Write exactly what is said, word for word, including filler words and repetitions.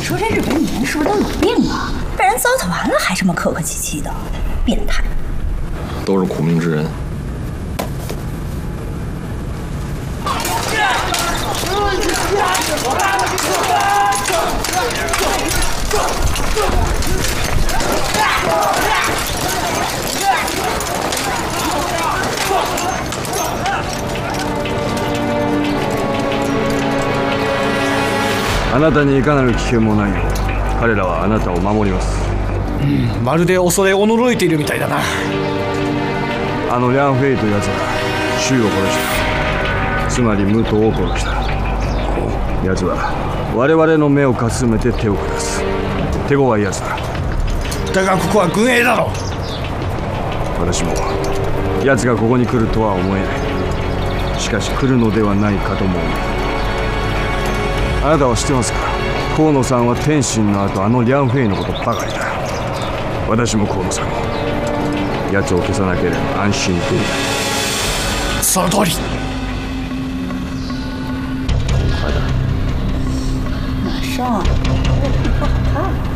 说这日本女人是不是都有病啊？被人糟蹋完了还这么客客气气的，变态！ 都是苦命之人。 あなたにいかなる危険もないよう彼らはあなたを守ります。 うん、まるで恐れおのろいているみたいだな。 あのリャン・フェイというやつが周を殺した。つまり武藤を殺した。奴は我々の目をかすめて手を下す。手強いやつだ。 だがここは軍営だろ。 私も奴がここに来るとは思えない。しかし来るのではないかとも思う。あなたは知ってますか？河野さんは天心の後あのリャン・フェイのことばかりだ。私も河野さんも奴を消さなければ安心できない。 その通り。 马上。